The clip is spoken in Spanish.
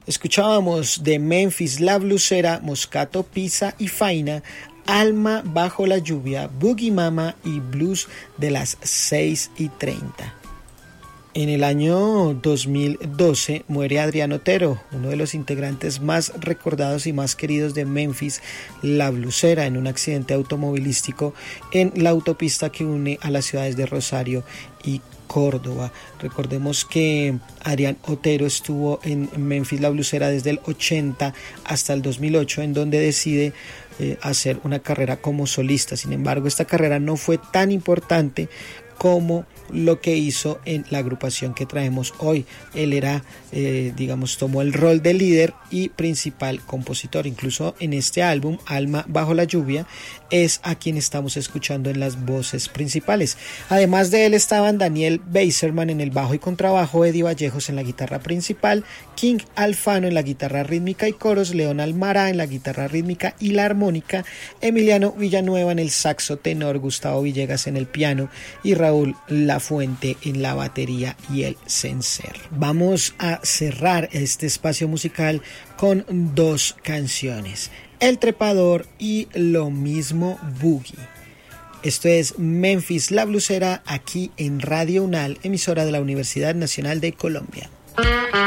Escuchábamos de Memphis La Blusera, Moscato, Pizza y Faina, Alma bajo la lluvia, Boogie Mama y Blues de las 6:30. En el año 2012 muere Adrián Otero, uno de los integrantes más recordados y más queridos de Memphis La Blusera, en un accidente automovilístico en la autopista que une a las ciudades de Rosario y Córdoba. Recordemos que Adrián Otero estuvo en Memphis La Blusera desde el 80 hasta el 2008, en donde decide hacer una carrera como solista. Sin embargo, esta carrera no fue tan importante como lo que hizo en la agrupación que traemos hoy. Él era, tomó el rol de líder y principal compositor. Incluso en este álbum, Alma bajo la lluvia, es a quien estamos escuchando en las voces principales. Además de él estaban Daniel Beiserman en el bajo y contrabajo, Eddie Vallejos en la guitarra principal, King Alfano en la guitarra rítmica y coros, León Almará en la guitarra rítmica y la armónica, Emiliano Villanueva en el saxo tenor, Gustavo Villegas en el piano y Raúl Lafuente en la batería y el cencer. Vamos a cerrar este espacio musical con dos canciones, El Trepador y Lo Mismo Boogie. Esto es Memphis La Blusera, aquí en Radio UNAL, emisora de la Universidad Nacional de Colombia.